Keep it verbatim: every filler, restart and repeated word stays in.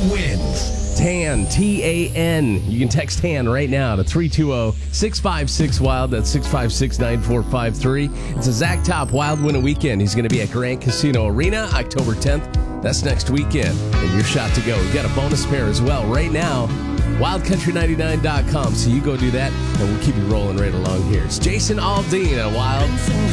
wins. TAN, T A N. You can text TAN right now to three two zero, six five six, WILD. That's six five six, nine four five three. It's a Zach Top Wild Winter Weekend. He's going to be at Grand Casino Arena October tenth. That's next weekend. And your shot to go. We've got a bonus pair as well right now. wild country ninety-nine dot com. So you go do that, and we'll keep you rolling right along here. It's Jason Aldean at Wild.